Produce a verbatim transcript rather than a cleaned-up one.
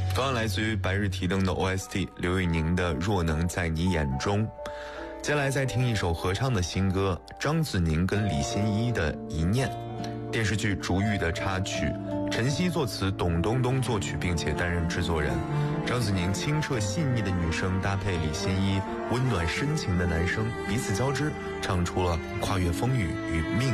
刚刚来自于白日提灯的 O S T 刘宇宁的若能在你眼中。接下来再听一首合唱的新歌，张子宁跟李心一的一念，电视剧《逐玉》的插曲，陈曦作词，董冬冬作曲，并且担任制作人。张子宁清澈细腻的女声搭配李心一温暖深情的男声，彼此交织，唱出了跨越风雨与命